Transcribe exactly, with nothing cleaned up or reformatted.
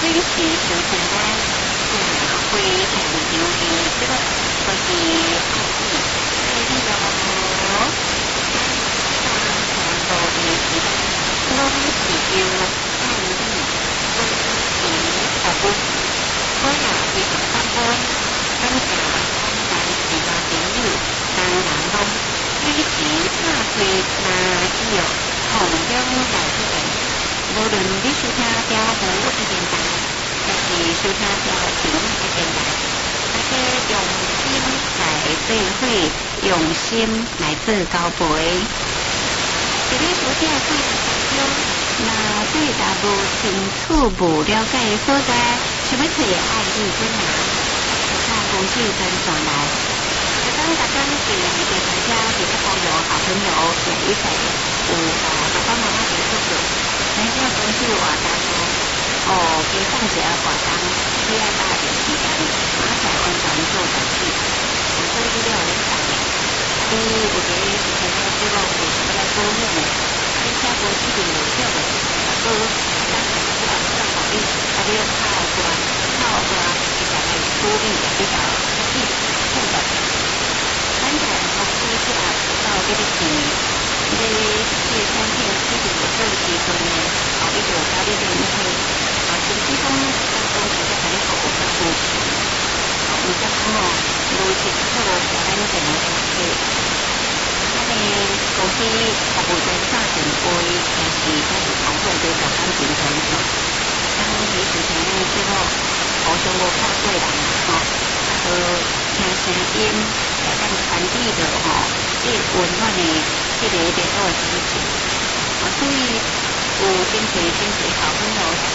对是形成咧，嗯，非常有的这个就是爱意，所以呢，我大全部的时间拢是要爱意，温情服务。我也非常感恩，感谢咱其他朋友，当然讲支持拍开那只有同样来这个。無論你收聽調好一電台，還是收聽調平一電台，大家用心來做伙，用心來做交陪。在你所聽嘅當中，若對答無清楚、無了解嘅所在，想要找愛意在哪，就靠公司跟上來。就當大家是你嘅大家，是個朋友、好朋友，也一齊有啊爸爸媽媽嘅叔叔。咱只要公司活動哦，加放一下活動，你愛打點時間，馬上完全做代志。所以你了你講，你有個是聽到這個有什麼來保養的，你下個一定有效的，都當然是要要考慮，啊你要泡過，泡過，其實係處理的比較易控的。咱在公司只要到這個錢。你這產品一定有做時陣呢，後邊就交你聯繫，啊，甚至講當公司在幫你服務嘅扶持，啊，唔得講哦，路程好就咱就能夠去。咱嘅公司服務在三前輩，但是咱同伙都就感情很好，咱彼此前呢即個互相無看過人吼，啊，都聽聲音，來咱傳遞着吼，即溫暖的。這個聯絡支持，啊，所以有真濟真濟好朋友，